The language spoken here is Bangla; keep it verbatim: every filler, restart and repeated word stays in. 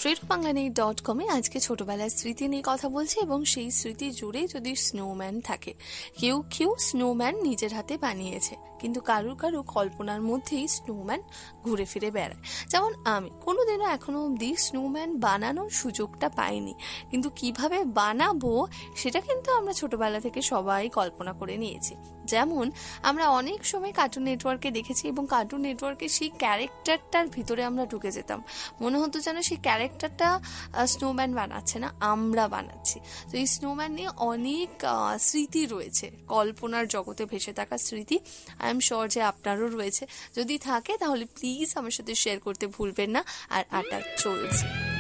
রেডিও বাংলানিক ডট কমে আজকে ছোটবেলার স্মৃতি নিয়ে কথা বলছি এবং সেই স্মৃতি জুড়ে যদি স্নোম্যান থাকে, কেউ কেউ স্নোম্যান নিজের হাতে বানিয়েছে, কিন্তু কারুর কারু কল্পনার মধ্যেই স্নোম্যান ঘুরে ফিরে বেড়ায়। যেমন আমি কোনোদিনও এখনো অবধি স্নোম্যান বানানোর সুযোগটা পাইনি, কিন্তু কিভাবে বানাবো সেটা কিন্তু আমরা ছোটবেলা থেকে সবাই কল্পনা করে নিয়েছি। যেমন আমরা অনেক সময় কার্টুন নেটওয়ার্কে দেখেছি এবং কার্টুন নেটওয়ার্কে সেই ক্যারেক্টারটার ভিতরে আমরা ঢুকে যেতাম, মনে হতো যেন সেই ক্যারেক্টারটা স্নোম্যান বানাচ্ছে না, আমরা বানাচ্ছি। তো এই স্নোম্যান নিয়ে অনেক স্মৃতি রয়েছে, কল্পনার জগতে ভেসে থাকা স্মৃতি। আই এম শিওর যে আপনারও রয়েছে। যদি থাকে তাহলে প্লিজ আমার সাথে শেয়ার করতে ভুলবেন না। আর আটা চলছে।